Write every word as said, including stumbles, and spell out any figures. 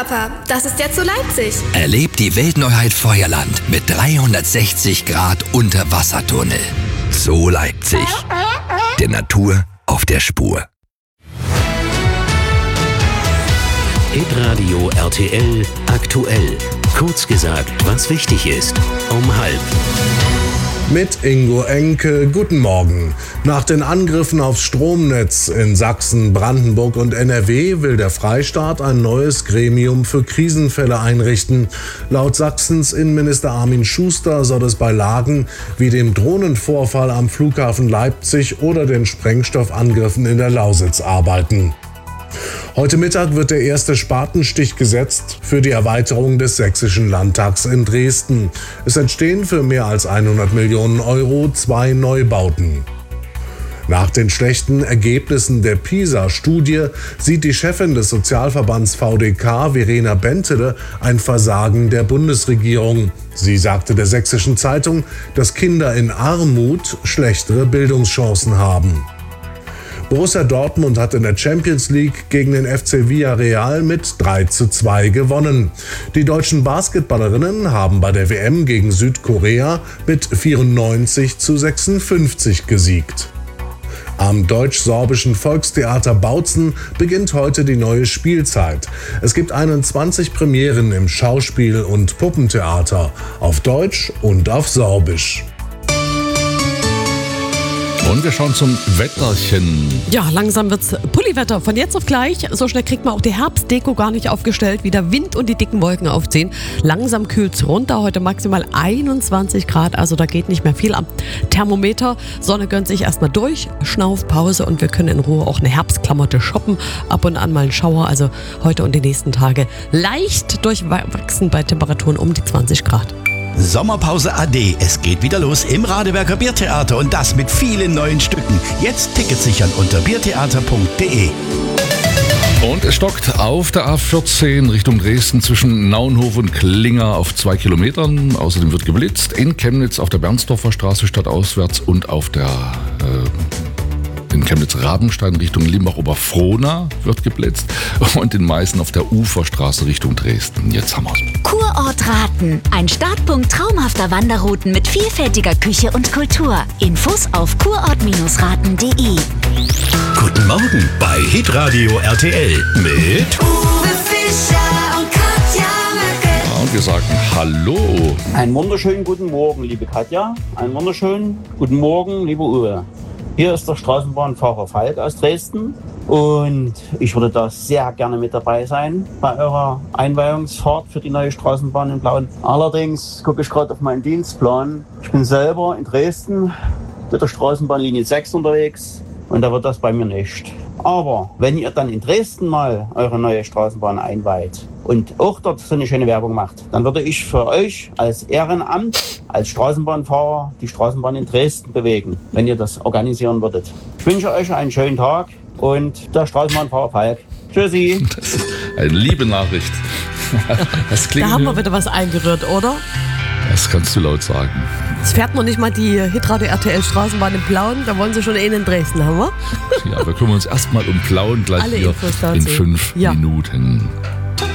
Papa, das ist jetzt so Leipzig. Erlebt die Weltneuheit Feuerland mit dreihundertsechzig Grad Unterwassertunnel. Zoo Leipzig. Der Natur auf der Spur. Hitradio R T L aktuell. Kurz gesagt, was wichtig ist. Um halb. Mit Ingo Enke, guten Morgen. Nach den Angriffen aufs Stromnetz in Sachsen, Brandenburg und N R W will der Freistaat ein neues Gremium für Krisenfälle einrichten. Laut Sachsens Innenminister Armin Schuster soll es bei Lagen wie dem Drohnenvorfall am Flughafen Leipzig oder den Sprengstoffangriffen in der Lausitz arbeiten. Heute Mittag wird der erste Spatenstich gesetzt für die Erweiterung des Sächsischen Landtags in Dresden. Es entstehen für mehr als hundert Millionen Euro zwei Neubauten. Nach den schlechten Ergebnissen der PISA-Studie sieht die Chefin des Sozialverbands V D K, Verena Bentele, ein Versagen der Bundesregierung. Sie sagte der Sächsischen Zeitung, dass Kinder in Armut schlechtere Bildungschancen haben. Borussia Dortmund hat in der Champions League gegen den F C Villarreal mit drei zu zwei gewonnen. Die deutschen Basketballerinnen haben bei der W M gegen Südkorea mit vierundneunzig zu sechsundfünfzig gesiegt. Am Deutsch-Sorbischen Volkstheater Bautzen beginnt heute die neue Spielzeit. Es gibt einundzwanzig Premieren im Schauspiel- und Puppentheater auf Deutsch und auf Sorbisch. Und wir schauen zum Wetterchen. Ja, langsam wird's Pulliwetter. Von jetzt auf gleich. So schnell kriegt man auch die Herbstdeko gar nicht aufgestellt, wie der Wind und die dicken Wolken aufziehen. Langsam kühlt's runter. Heute maximal einundzwanzig Grad. Also da geht nicht mehr viel am Thermometer. Sonne gönnt sich erstmal durch. Schnaufpause und wir können in Ruhe auch eine Herbstklamotte shoppen. Ab und an mal ein Schauer. Also heute und die nächsten Tage leicht durchwachsen bei Temperaturen um die zwanzig Grad. Sommerpause A D. Es geht wieder los im Radeberger Biertheater und das mit vielen neuen Stücken. Jetzt Tickets sichern unter biertheater punkt de. Und es stockt auf der A vierzehn Richtung Dresden zwischen Naunhof und Klinger auf zwei Kilometern. Außerdem wird geblitzt in Chemnitz auf der Bernsdorfer Straße stadtauswärts und auf der äh, in Chemnitz-Rabenstein Richtung Limbach-Oberfrohna wird geblitzt und in Meißen auf der Uferstraße Richtung Dresden. Jetzt haben wir's. Kurort Raten. Ein Startpunkt traumhafter Wanderrouten mit vielfältiger Küche und Kultur. Infos auf kurort Raten punkt de. Guten Morgen bei Hitradio R T L mit Uwe Fischer und Katja Möcke. Und wir sagen Hallo. Einen wunderschönen guten Morgen, liebe Katja. Einen wunderschönen guten Morgen, liebe Uwe. Hier ist der Straßenbahnfahrer Falk aus Dresden und ich würde da sehr gerne mit dabei sein bei eurer Einweihungsfahrt für die neue Straßenbahn in Plauen. Allerdings gucke ich gerade auf meinen Dienstplan. Ich bin selber in Dresden mit der Straßenbahnlinie sechs unterwegs und da wird das bei mir nicht. Aber wenn ihr dann in Dresden mal eure neue Straßenbahn einweiht und auch dort so eine schöne Werbung macht, dann würde ich für euch als Ehrenamt, als Straßenbahnfahrer die Straßenbahn in Dresden bewegen, wenn ihr das organisieren würdet. Ich wünsche euch einen schönen Tag und der Straßenbahnfahrer Falk. Tschüssi. Das ist eine liebe Nachricht. Das klingt Da haben wir wieder was eingerührt, oder? Das kannst du laut sagen. Jetzt fährt noch nicht mal die Hitradio R T L Straßenbahn in Plauen, da wollen sie schon einen in Dresden haben, wir? Ja, wir kümmern uns erstmal um Plauen gleich Alle hier Infos dazu. in fünf Ja. Minuten.